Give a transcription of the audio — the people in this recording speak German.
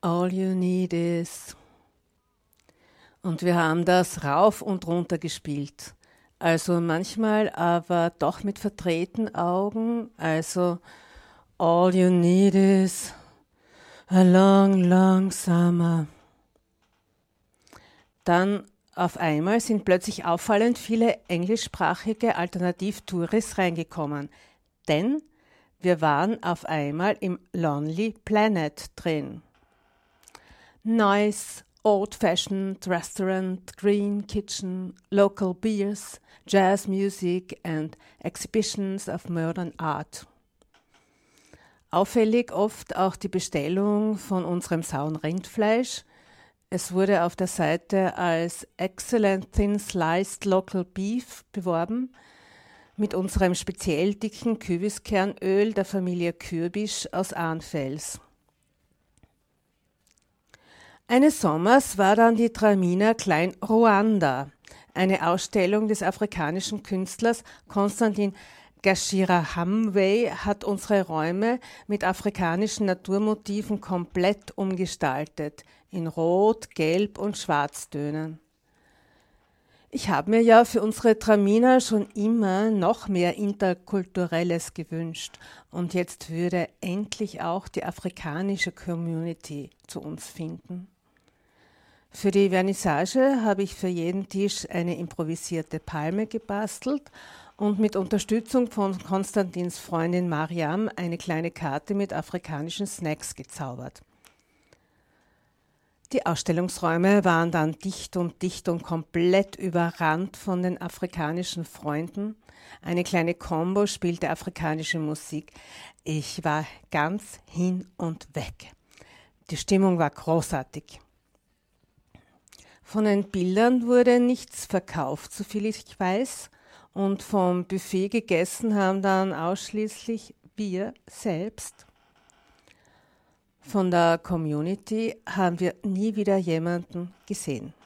all you need is. Und wir haben das rauf und runter gespielt. Also manchmal aber doch mit verdrehten Augen. Also all you need is a long, long summer. Dann auf einmal sind plötzlich auffallend viele englischsprachige Alternativ-Touris reingekommen. Denn wir waren auf einmal im Lonely Planet drin. Nice, old-fashioned restaurant, green kitchen, local beers, jazz music and exhibitions of modern art. Auffällig oft auch die Bestellung von unserem sauen Rindfleisch. Es wurde auf der Seite als Excellent Thin Sliced Local Beef beworben, mit unserem speziell dicken Kürbiskernöl der Familie Kürbisch aus Arnfels. Eines Sommers war dann die Traminer Klein Ruanda, eine Ausstellung des afrikanischen Künstlers Constantin Gashirahamwe hat unsere Räume mit afrikanischen Naturmotiven komplett umgestaltet, in Rot, Gelb und Schwarztönen. Ich habe mir ja für unsere Traminer schon immer noch mehr Interkulturelles gewünscht und jetzt würde endlich auch die afrikanische Community zu uns finden. Für die Vernissage habe ich für jeden Tisch eine improvisierte Palme gebastelt und mit Unterstützung von Konstantins Freundin Mariam eine kleine Karte mit afrikanischen Snacks gezaubert. Die Ausstellungsräume waren dann dicht und komplett überrannt von den afrikanischen Freunden. Eine kleine Combo spielte afrikanische Musik. Ich war ganz hin und weg. Die Stimmung war großartig. Von den Bildern wurde nichts verkauft, soviel ich weiß. Und vom Buffet gegessen haben dann ausschließlich wir selbst. Von der Community haben wir nie wieder jemanden gesehen.